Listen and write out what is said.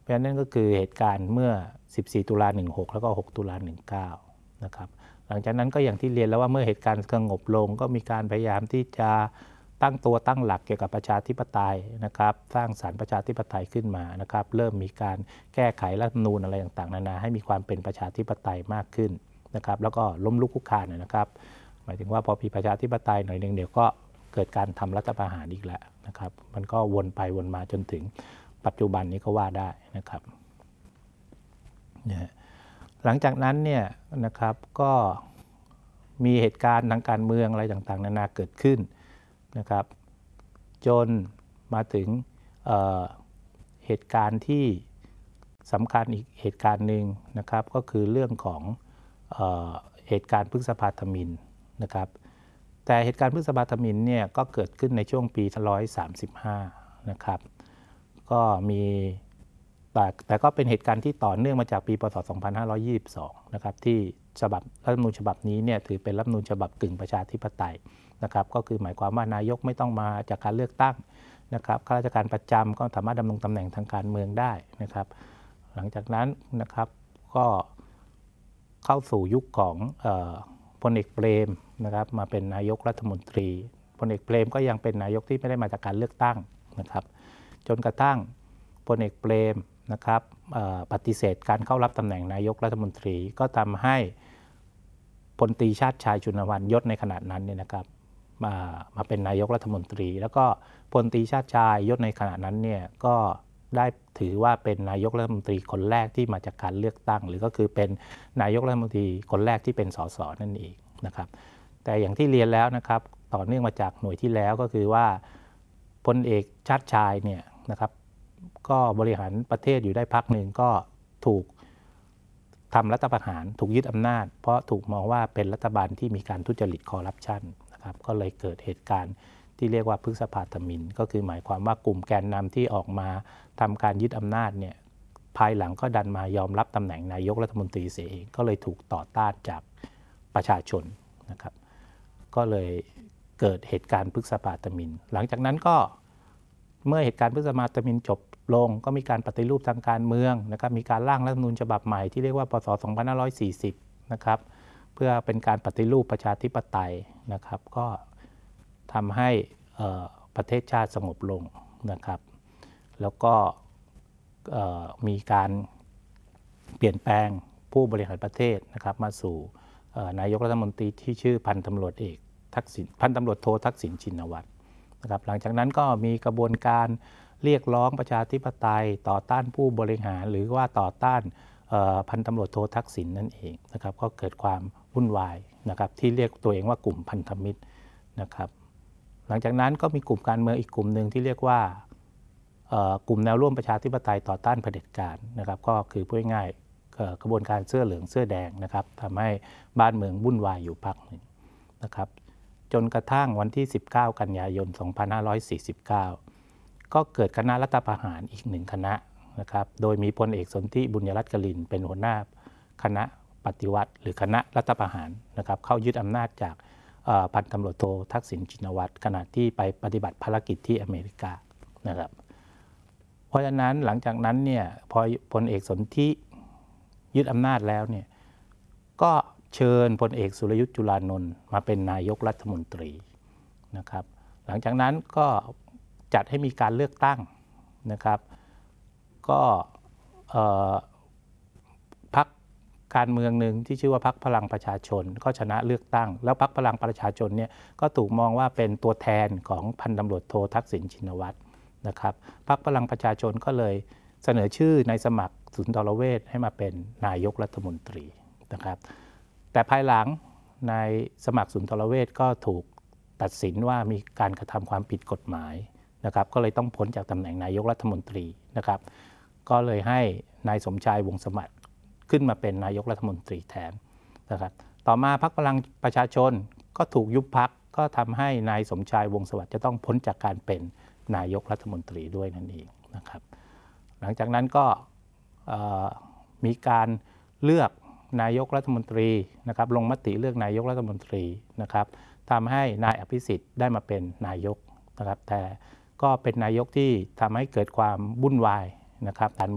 เพราะฉะนั้นนั่นก็คือเหตุการณ์เมื่อ 14 ตุลา 16 แล้วก็ 6 ตุลา 19 นะครับหลังจากนั้นก็อย่างที่เรียนแล้วว่าเมื่อเหตุการณ์สงบลงก็มีการพยายามที่จะตั้งตัวตั้งหลักเกี่ยวกับประชาธิปไตยนะครับสร้างสรรค์ประชาธิปไตยขึ้นมานะครับเริ่มมีการแก้ไขรัฐธรรมนูญอะไรต่างๆนานาให้มีความเป็นประชาธิปไตยมากขึ้นนะครับแล้วก็ล้มลุกคลุกคลานนะครับหมายถึงว่าพอมีประชาธิปไตยหน่อยนึงเดี๋ยวก็เกิดการทำรัฐประหารอีกแล้วนะครับมันก็วนไปวนมาจนถึงปัจจุบันนี้ก็ว่าได้นะครับหลังจากนั้นเนี่ยนะครับก็มีเหตุการณ์ทางการเมืองอะไรต่างๆนานาเกิดขึ้นนะครับจนมาถึงเหตุการณ์ที่สำคัญอีกเหตุการณ์หนึ่งนะครับก็คือเรื่องของเหตุการณ์พฤษภาธมิฬนะครับแต่เหตุการณ์พฤษภาธมิฬเนี่ยก็เกิดขึ้นในช่วงปี135นะครับก็มีแต่ก็เป็นเหตุการณ์ที่ต่อเนื่องมาจากปีพ.ศ. 2522นะครับที่ฉบับรัฐธรรมนูญฉบับนี้เนี่ยถือเป็นรัฐธรรมนูญฉบับกึ่งประชาธิปไตยนะครับก็คือหมายความว่านายกไม่ต้องมาจากการเลือกตั้งนะครับข้าราชการประจำก็สามารถดำรงตำแหน่งทางการเมืองได้นะครับหลังจากนั้นนะครับก็เข้าสู่ยุคของพลเอกเปรมนะครับมาเป็นนายกรัฐมนตรีพลเอกเปรมก็ยังเป็นนายกที่ไม่ได้มาจากการเลือกตั้งนะครับจนกระทั่งพลเอกเปรมนะครับปฏิเสธการเข้ารับตำแหน่งนายกรัฐมนตรีก็ทำให้พลตรีชาติชายชุนวรรณยศในขณะนั้นเนี่ยนะครับมาเป็นนายกรัฐมนตรีแล้วก็พลตรีชาติชายยศในขณะนั้นเนี่ยก็ได้ถือว่าเป็นนายกรัฐมนตรีคนแรกที่มาจากการเลือกตั้งหรือก็คือเป็นนายกรัฐมนตรีคนแรกที่เป็นสสนั่นเองนะครับแต่อย่างที่เรียนแล้วนะครับต่อเนื่องมาจากหน่วยที่แล้วก็คือว่าพลเอกชาติชายเนี่ยนะครับก็บริหารประเทศอยู่ได้พักหนึ่งก็ถูกทำรัฐประหารถูกยึดอำนาจเพราะถูกมองว่าเป็นรัฐบาลที่มีการทุจริตคอร์รัปชันนะครับก็เลยเกิดเหตุการณ์ที่เรียกว่าพฤษภาธมิฬก็คือหมายความว่ากลุ่มแกนนำที่ออกมาทำการยึดอำนาจเนี่ยภายหลังก็ดันมายอมรับตำแหน่งนายกรัฐมนตรีเสียเองก็เลยถูกต่อต้านจากประชาชนนะครับก็เลยเกิดเหตุการณ์พฤษภาธมิฬหลังจากนั้นก็เมื่อเหตุการณ์พฤษภาธมิฬจบลงก็มีการปฏิรูปทางการเมืองนะครับมีการร่างรัฐธรรมนูญฉบับใหม่ที่เรียกว่าพ.ศ. 2540นะครับเพื่อเป็นการปฏิรูปประชาธิปไตยนะครับก็ทำให้ประเทศชาติสงบลงนะครับแล้วก็มีการเปลี่ยนแปลงผู้บริหารประเทศนะครับมาสู่นายกรัฐมนตรีที่ชื่อพันตำรวจโททักษิณชินวัตรนะครับหลังจากนั้นก็มีกระบวนการเรียกร้องประชาธิปไตยต่อต้านผู้บริหารหรือว่าต่อต้านพันตำรวจโททักษิณนั่นเองนะครับก็เกิดความวุ่นวายนะครับที่เรียกตัวเองว่ากลุ่มพันธมิตรนะครับหลังจากนั้นก็มีกลุ่มการเมืองอีกกลุ่มหนึ่งที่เรียกว่ากลุ่มแนวร่วมประชาธิปไตยต่อต้านเผด็จการนะครับก็คือพูดง่ายๆกระบวนการเสื้อเหลืองเสื้อแดงนะครับทำให้บ้านเมืองวุ่นวายอยู่พักหนึ่งนะครับจนกระทั่งวันที่ 19 กันยายน 2549 ก็เกิดคณะรัฐประหารอีกหนึ่งคณะนะครับโดยมีพลเอกสนธิบุญยรัตน์กลินเป็นหัวหน้าคณะปฏิวัติหรือคณะรัฐประหารนะครับเข้ายึดอำนาจจากพันตำรวจโททักษิณชินวัตรขณะที่ไปปฏิบัติภารกิจที่อเมริกานะครับเพราะฉะนั้นหลังจากนั้นเนี่ยพอพลเอกสนธิยึดอำนาจแล้วเนี่ยก็เชิญพลเอกสุรยุทธ์จุลานนท์มาเป็นนายกรัฐมนตรีนะครับหลังจากนั้นก็จัดให้มีการเลือกตั้งนะครับก็พรรคการเมืองหนึ่งที่ชื่อว่าพรรคพลังประชาชนก็ชนะเลือกตั้งแล้วพรรคพลังประชาชนเนี่ยก็ถูกมองว่าเป็นตัวแทนของพันตำรวจโททักษิณชินวัตรนะครับพรรคพลังประชาชนก็เลยเสนอชื่อนายสมัครสุนทรเวชให้มาเป็นนายกรัฐมนตรีนะครับแต่ภายหลังนายสมัครสุนทรเวชก็ถูกตัดสินว่ามีการกระทำความผิดกฎหมายนะครับก็เลยต้องพ้นจากตำแหน่งนายกรัฐมนตรีนะครับก็เลยให้นายสมชายวงศ์สมัครขึ้นมาเป็นนายกรัฐมนตรีแทนนะครับต่อมาพรรคพลังประชาชนก็ถูกยุบพรรคก็ทำให้นายสมชายวงศ์สวัสดิ์จะต้องพ้นจากการเป็นนายกรัฐมนตรีด้วยนั่นเองนะครับหลังจากนั้นก็มีการเลือกนายกรัฐมนตรีนะครับลงมติเลือกนายกรัฐมนตรีนะครับทำให้นายอภิสิทธิ์ได้มาเป็นนายกนะครับแต่ก็เป็นนายกที่ทำให้เกิดความวุ่นวายนะครับ